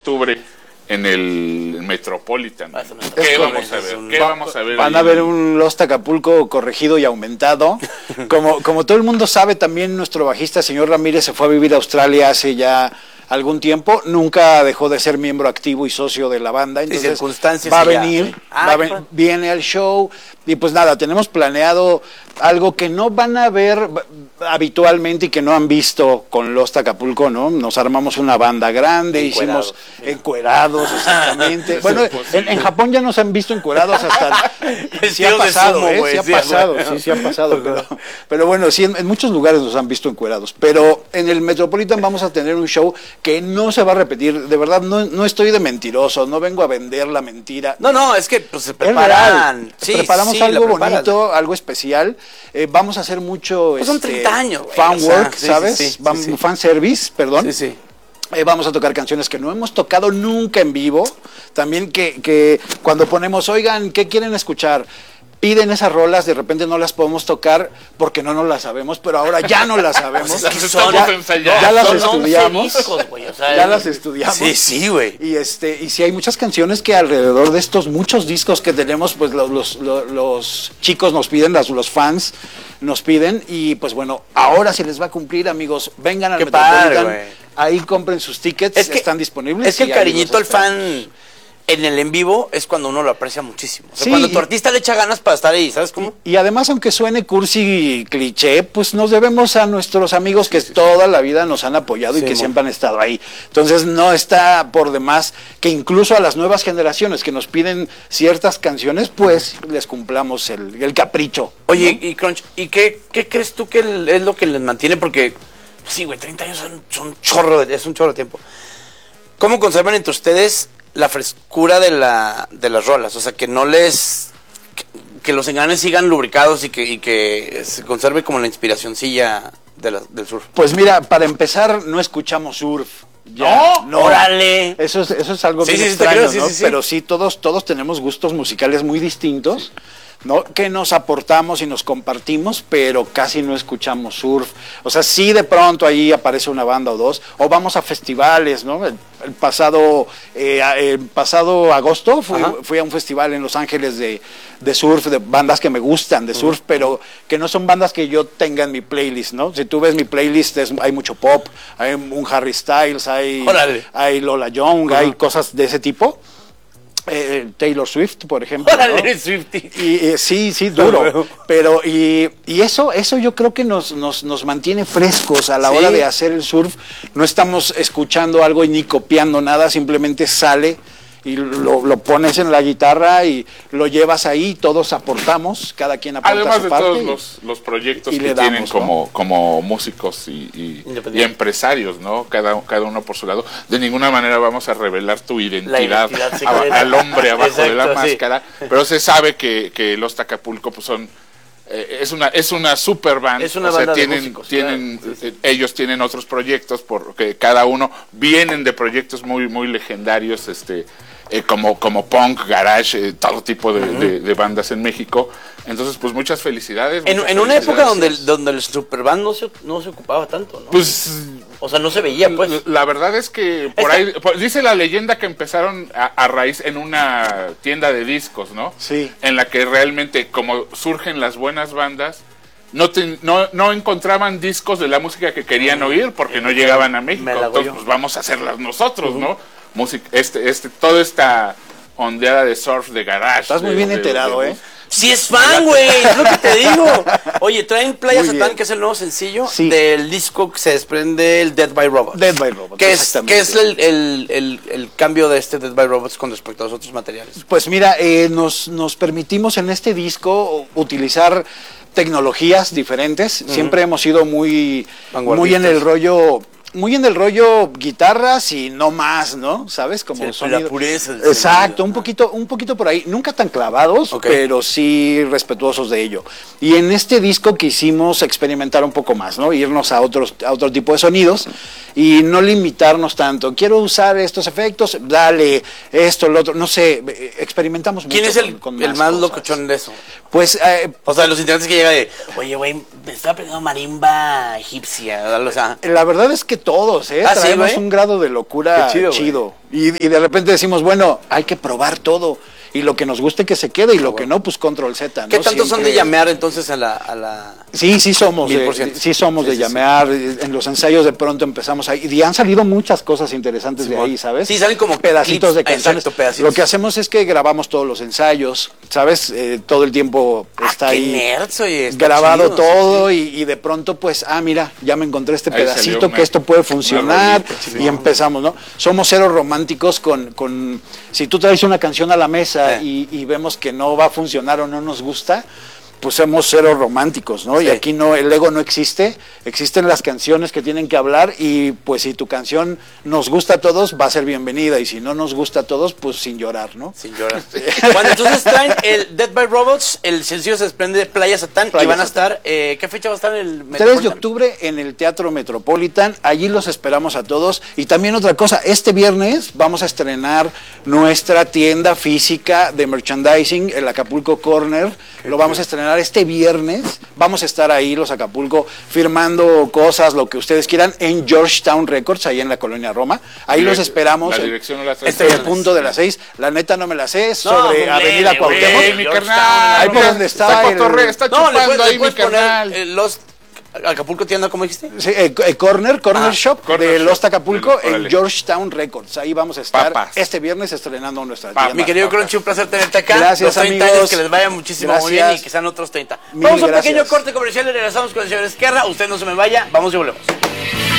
octubre en el Metropolitan. ¿Qué vamos a ver? ¿Qué vamos a ver? Van a ver un Lost Acapulco corregido y aumentado. Como todo el mundo sabe, también nuestro bajista, señor Ramírez, se fue a vivir a Australia hace ya algún tiempo. Nunca dejó de ser miembro activo y socio de la banda. Entonces va a venir, viene al show. Y pues nada, tenemos planeado algo que no van a ver habitualmente y que no han visto con Lost Acapulco, ¿no? Nos armamos una banda grande, hicimos encuerados, exactamente. Bueno, en Japón ya nos han visto encuerados hasta... sí ha pasado, sí ha pasado. Pero bueno, sí, en muchos lugares nos han visto encuerados. Pero en el Metropolitan vamos a tener un show que no se va a repetir. De verdad, no estoy de mentiroso, no vengo a vender la mentira. No, es que pues, se preparan. Sí, preparamos algo bonito, algo especial. Vamos a hacer mucho pues son 30 años, fan work, ¿sabes? Fan service, perdón. Sí. Vamos a tocar canciones que no hemos tocado nunca en vivo. También que cuando ponemos, oigan, ¿qué quieren escuchar? Piden esas rolas, de repente no las podemos tocar porque no nos las sabemos, pero ahora ya no las sabemos. Ya las estudiamos. Ya las estudiamos. Sí, güey. Y sí hay muchas canciones que alrededor de estos muchos discos que tenemos, pues los chicos nos piden, los fans nos piden, y pues bueno, ahora se les va a cumplir, amigos. Vengan al Metropolitan, ahí compren sus tickets, están disponibles. Es que el cariñito al fan en el en vivo es cuando uno lo aprecia muchísimo. O sea, sí, cuando tu artista le echa ganas para estar ahí, ¿sabes cómo? Y además, aunque suene cursi y cliché, pues nos debemos a nuestros amigos que toda la vida nos han apoyado y que siempre han estado ahí. Entonces no está por demás que incluso a las nuevas generaciones que nos piden ciertas canciones, pues les cumplamos el capricho. Oye, ¿no? Y Crunch, ¿y qué crees tú que es lo que les mantiene? Porque, sí, güey, 30 años son un chorro de tiempo. ¿Cómo conservan entre ustedes la frescura de las rolas? O sea, que no que los engranes sigan lubricados y que se conserve como la inspiracioncilla del surf. Pues mira, para empezar, no escuchamos surf. No, órale. Eso es algo bien extraño, ¿no? Pero sí, todos tenemos gustos musicales muy distintos, ¿no? Que nos aportamos y nos compartimos, pero casi no escuchamos surf. O sea, sí de pronto ahí aparece una banda o dos, o vamos a festivales, ¿no? El pasado agosto fui a un festival en Los Ángeles de surf, de bandas que me gustan de surf, pero que no son bandas que yo tenga en mi playlist, ¿no? Si tú ves mi playlist, hay mucho pop, hay un Harry Styles, hay Lola Young, hay cosas de ese tipo. Taylor Swift, por ejemplo, ¿no? Swiftie. Y sí, duro. Pero y eso yo creo que nos mantiene frescos a la hora de hacer el surf. No estamos escuchando algo y ni copiando nada, simplemente sale y lo pones en la guitarra y lo llevas ahí, todos aportamos, cada quien aporta además su de parte. Todos los proyectos que tienen como músicos y empresarios, ¿no? Cada uno por su lado. De ninguna manera vamos a revelar tu identidad al hombre abajo de la máscara, pero se sabe que los Acapulco pues son es una super band, es una banda de músicos, ellos tienen otros proyectos porque cada uno vienen de proyectos muy legendarios, como punk, garage, todo tipo de bandas en México. Entonces, pues muchas felicidades. En una época donde el superband no se ocupaba tanto, ¿no? Pues, o sea, no se veía, pues. La verdad es que por ahí dice la leyenda que empezaron a raíz en una tienda de discos, ¿no? Sí. En la que realmente, como surgen las buenas bandas, no encontraban discos de la música que querían oír porque no llegaban a México. Entonces, pues vamos a hacerlas nosotros, ¿no? Toda esta ondeada de surf, de garage. Estás muy bien enterado, ¿eh? Sí es fan, güey, es lo que te digo. Oye, traen Playa Satán, que es el nuevo sencillo del disco que se desprende, el Dead by Robots. Dead by Robots, ¿Qué es el cambio de este Dead by Robots con respecto a los otros materiales? Pues mira, nos permitimos en este disco utilizar tecnologías diferentes. Siempre hemos sido muy en el rollo guitarras y no más, ¿no? ¿Sabes? Como sonido. La pureza del exacto, sonido, un poquito por ahí, nunca tan clavados, okay, pero sí respetuosos de ello. Y en este disco quisimos experimentar un poco más, ¿no? Irnos a otro tipo de sonidos y no limitarnos tanto. Quiero usar estos efectos, dale esto, lo otro, no sé, experimentamos mucho. ¿Quién es el más locochón de eso? Pues, o sea, los integrantes que llega de, oye, güey, me estoy aprendiendo marimba egipcia, o sea. La verdad es que todos, traemos un grado de locura chido. Y de repente decimos, bueno, hay que probar todo. Y lo que nos guste que se quede y lo que no, pues control Z, ¿no? ¿Qué tanto son de llamear entonces a la... Sí somos de llamear. En los ensayos de pronto empezamos ahí. Y han salido muchas cosas interesantes de ahí, ¿sabes? Sí, salen como pedacitos de canciones. Exacto, pedacitos. Lo que hacemos es que grabamos todos los ensayos, ¿sabes? Todo el tiempo está ahí nerds, oye, grabado chido, todo. Y de pronto, pues, mira, ya me encontré este pedacito que esto puede funcionar. Y empezamos, ¿no? Somos cero románticos con si tú traes una canción a la mesa y vemos que no va a funcionar o no nos gusta, pues somos cero románticos, ¿no? Sí. Y aquí no, el ego no existe, existen las canciones que tienen que hablar y pues si tu canción nos gusta a todos, va a ser bienvenida y si no nos gusta a todos, pues sin llorar, ¿no? Sin llorar. Bueno, entonces traen el Dead by Robots, el sencillo se desprende de Playa Satán y van a estar, ¿qué fecha va a estar en el Metropolitan? 3 de octubre en el Teatro Metropolitan, allí los esperamos a todos y también otra cosa, este viernes vamos a estrenar nuestra tienda física de merchandising, el Acapulco Corner, lo vamos a estrenar este viernes, vamos a estar ahí los Acapulco firmando cosas, lo que ustedes quieran, en Georgetown Records, ahí en la colonia Roma, ahí los esperamos. La dirección no la sé. El punto de las 6, la neta no me la sé, sobre Avenida Cuauhtémoc, mi carnal, ahí por donde está está chupando ahí mi carnal. Los Acapulco tienda, ¿cómo dijiste? Sí, Corner Shop de Lost Acapulco en Georgetown Records. Ahí vamos a estar este viernes estrenando nuestra tienda. Mi querido Crunchy, un placer tenerte acá. Gracias, los 30 amigos. años, que les vaya muchísimo muy bien y que sean otros 30. Vamos a un pequeño corte comercial y regresamos con el señor Ezquerra. Usted no se me vaya, vamos y volvemos.